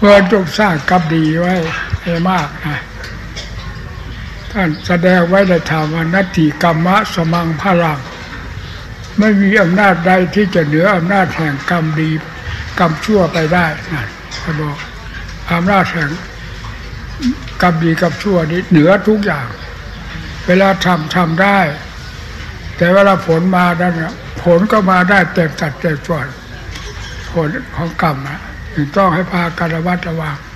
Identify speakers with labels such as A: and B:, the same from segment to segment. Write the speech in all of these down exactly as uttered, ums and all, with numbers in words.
A: เมื่อจงสร้างกรรมดีไว้ให้มากนะท่านแสดงไว้ในธรรมนัตถิกรรมะสมังพลังไม่มีอำนาจใดที่จะเหนืออำนาจแห่งกรรมดีกรรมชั่วไปได้นะท่านบอกอำนาจแห่งกรรมดีกรรมชั่วนี้เหนือทุกอย่างเวลาทำทำได้แต่เวลาผลมาดันผลก็มาได้เต็มสัดเต็มส่วนผลของกรรมนะต้องให้พากันระมัดระวัง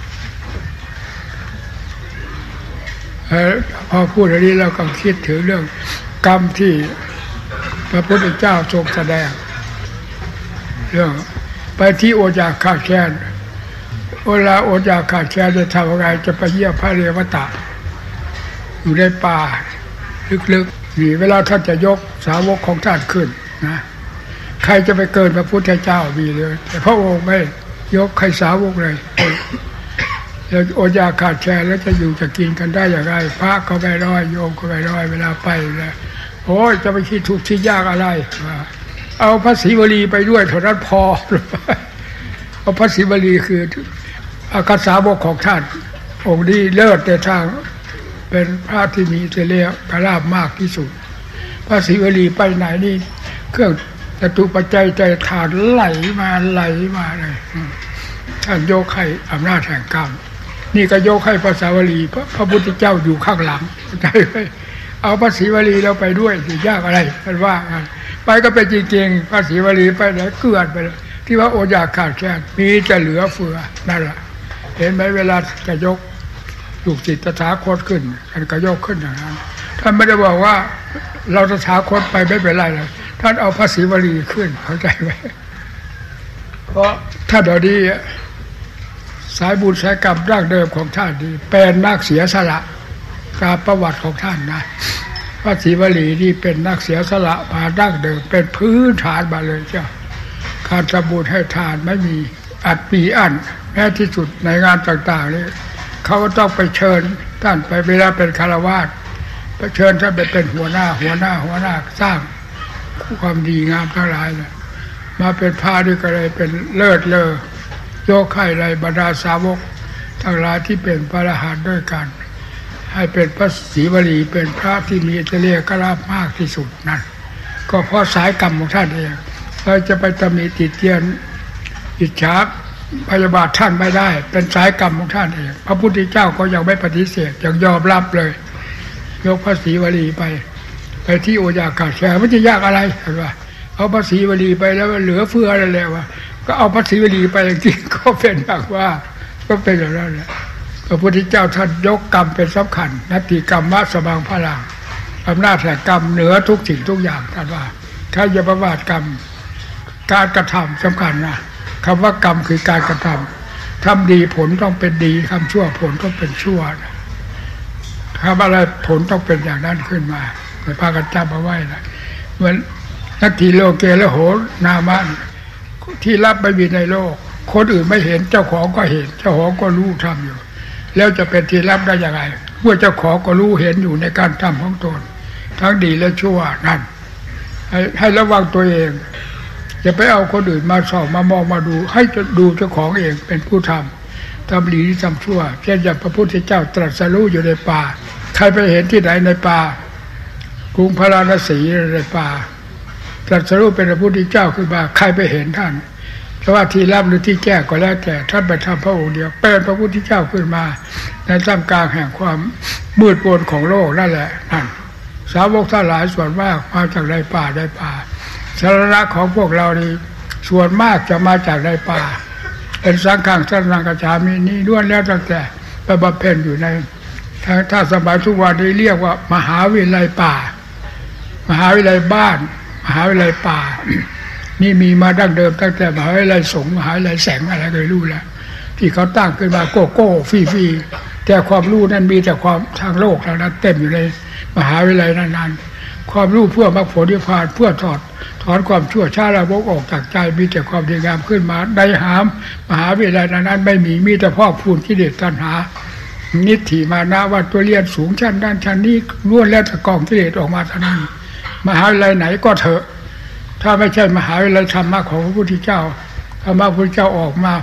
A: พอพูดอย่างนี้เราก็คิดถึงเรื่องกรรมที่พระพุทธเจ้าทรงแสดงเรื่องไปที่โอจาคาแคนเวลาโอจาคาแคนจะทำอะไรจะไปเยี่ยมพระเรวตะอยู่ในป่าลึกๆนี่เวลาท่านจะยกสาวกของท่านขึ้นนะใครจะไปเกินพระพุทธเจ้ามีเลยแต่พระองค์ไม่ยกใครสาวกเลยแล้วโอจาขาดแชร์แล้วจะอยู่จะกินกันได้อย่างไรพระก็ไม่ร้อยโยมก็ไม่ร้อยเวลาไปแล้วโอ้ยจะไปคิดทุกข์ที่ยากอะไรเอาพระศรีวลีไปด้วยเท่านั้นพอเอาพระศรีวลีคืออาคัสสาวกของท่านองค์นี้เลิศแต่ทางเป็นพระที่มีเสรีกราบมากที่สุดพระศรีวลีไปไหนนี่เครื่องจตุปัจจัยใจทานไหลมาไหลมาเลยท่านโยกให้อำนาจแห่งกรรมนี่ก็โยกให้พระสาวลีพระพระพุทธเจ้าอยู่ข้างหลังใจไหมเอาพระศรีวลีเราไปด้วยสิยากอะไรท่านว่าไปก็เป็นจริงๆพระศรีวลีไปไหนเกลื่อนไปเลยที่ว่าโอญาขาดแคลนมีจะเหลือเฟือนั่นแหละเห็นไหมเวลาจะยกลูกศิษย์ตถาคตขึ้นท่านก็ยกขึ้นอย่างนั้นท่านไม่ได้บอกว่าเราตถาคตไปไม่เป็นไรเลยท่านเอาพระศรีวลีขึ้นเข้าใจไหมเพราะถ้าเดี๋ยวนี้สายบุญสายกรรมร่างเดิมของท่านนี่เป็นนักเสียสละตามประวัติของท่านนะพระศรีวลีนี่เป็นนักเสียสละมาดั้งเดิมเป็นพื้นฐานมาเลยเจ้าการทำบุญให้ทานไม่มีอัดปีอันแม้ที่สุดในงานต่างๆนี่เขาก็ต้องไปเชิญท่านไปเวลาเป็นคฤหัสถ์ไปเชิญท่านไปเป็นหัวหน้าหัวหน้าหัวหน้าสร้างความดีงามทั้งหลายเลยมาเป็นพระด้วยก็เลยเป็นเลิศเลอยกให้ในบรรดาสาวกทั้งหลายที่เป็นพระอรหันต์ด้วยกันให้เป็นพระศรีวลีเป็นพระที่มีเรียกกราบมากที่สุดนั่นก็เพราะสายกรรมของท่านเองเราจะไปตำหนิติเตียนอิจฉาพยาบาทท่านไม่ได้เป็นสายกรรมของท่านเองพระพุทธเจ้าก็ยังไม่ปฏิเสธยังยอมรับเลยยกพระศรีวลีไปไปที่โอญาขาดแคลนมันจะยากอะไรเห็นป่ะเอาพระศรีวลีไปแล้วเหลือเฟืออะไรแล้ววะก็เอาพระศรีวลีไปจริงๆก็เป็นแบบว่าก็เป็นอย่างนั้นแหละพระพุทธเจ้าท่านยกกรรมเป็นสำคัญนัตถิกรรมะสมังพลังอำนาจแห่งกรรมเหนือทุกสิ่งทุกอย่างท่านว่าถ้าอย่าประมาทกรรมการกระทำสำคัญนะคำว่ากรรมคือการกระทำทำดีผลต้องเป็นดีทำชั่วผลต้องเป็นชั่วทำอะไรผลต้องเป็นอย่างนั้นขึ้นมาไปพากันจำเอาไว้นะเหมือนนัตถิโลเกละโหนามันที่รับไม่มีในโลกคนอื่นไม่เห็นเจ้าของก็เห็นเจ้าของก็รู้ทำอยู่แล้วจะเป็นที่รับได้ยังไงเมื่อเจ้าของก็รู้เห็นอยู่ในการทำของตนทั้งดีและชั่วนั่นให้ให้ระวังตัวเองอย่าไปเอาคนอื่นมาสอบมามองมาดูให้ดูเจ้าของเองเป็นผู้ทำทำดีที่ทำชั่วเช่นอย่างพระพุทธเจ้าตรัสรู้อยู่ในป่าใครไปเห็นที่ไหนในป่ากรุงพาราณสีในป่าตรัสรู้เป็นพระพุทธเจ้าขึ้นมาใครไปเห็นท่านเพราะว่าที่รับหรือที่แก้ก็แล้วแต่ท่านไปทำพระองค์เดียวเป็นพระพุทธเจ้าขึ้นมาในท่ามกลางแห่งความมืดมนของโลกนั่นแหละนั่นสาวกทั้งหลายส่วนมากมาจากในป่าในป่าสาระของพวกเรานี่ส่วนมากจะมาจากในป่าเป็นสังฆังสนังกัจฉามินี่ล้วนแล้วตั้งแต่ไปบำเพ็ญอยู่ในถ้าสมัยทุกวันนี้เรียกว่ามหาวิทยาลัยป่ามหาวิทยาลัยบ้านมหาวิทยาลัยป่านี่มีมาดั้งเดิมตั้งแต่มหาวิทยาลัยสงฆ์มหาวิทยาลัยแสงอะไรก็ไม่รู้แล้วที่เขาตั้งขึ้นมาโก้โก้ฟรีฟรีแต่ความรู้นั้นมีแต่ความทางโลกทางนั้นเต็มอยู่ในมหาวิทยาลัยนั้นๆความรู้เพื่อมรรคผลนิพพานเพื่อถอดถอนความชั่วช้าละวกออกจากใจมีแต่ความดีงามขึ้นมาในหามมหาวิทยาลัยนั้นไม่มีมีแต่พ่อพูนกิเลสตัณหานิถิมานะว่าตัวเรียนสูงชั้นด้านชั้นนี้ล้วนแล้วแต่กองกิเลสออกมาเท่านั้นมหาวิทยาลัยไหนก็เถอะถ้าไม่ใช่มหาวิทยาลัยธรรมะของพระพุทธเจ้าธรรมะพระพุทธเจ้าออกมา